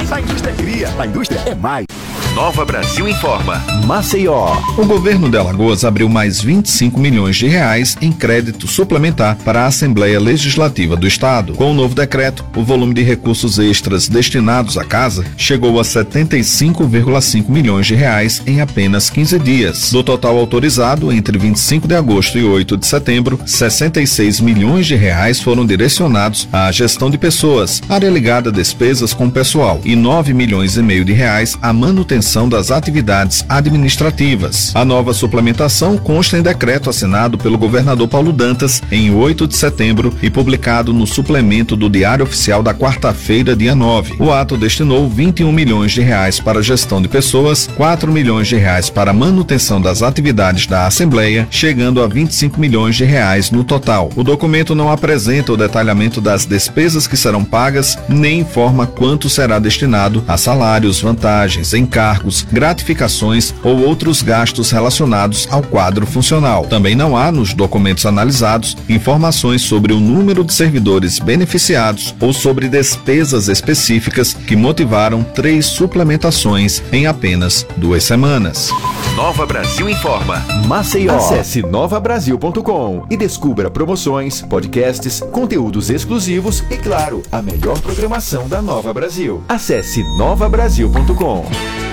A indústria cria, a indústria é mais. Nova Brasil Informa. Maceió. O governo de Alagoas abriu mais 25 milhões de reais em crédito suplementar para a Assembleia Legislativa do Estado. Com o novo decreto, o volume de recursos extras destinados à casa chegou a 75,5 milhões de reais em apenas 15 dias. Do total autorizado, entre 25 de agosto e 8 de setembro, 66 milhões de reais foram direcionados à gestão de pessoas, área ligada a despesas com pessoal, e 9 milhões e meio de reais à manutenção das atividades administrativas. A nova suplementação consta em decreto assinado pelo governador Paulo Dantas em 8 de setembro e publicado no suplemento do Diário Oficial da quarta-feira, dia 9. O ato destinou 21 milhões de reais para a gestão de pessoas, 4 milhões de reais para a manutenção das atividades da Assembleia, chegando a 25 milhões de reais no total. O documento não apresenta o detalhamento das despesas que serão pagas, nem informa quanto será destinado a salários, vantagens, encargos, gratificações ou outros gastos relacionados ao quadro funcional. Também não há, nos documentos analisados, informações sobre o número de servidores beneficiados ou sobre despesas específicas que motivaram 3 suplementações em apenas 2 semanas. Nova Brasil Informa. Maceió. Acesse novabrasil.com e descubra promoções, podcasts, conteúdos exclusivos e, claro, a melhor programação da Nova Brasil. Acesse novabrasil.com.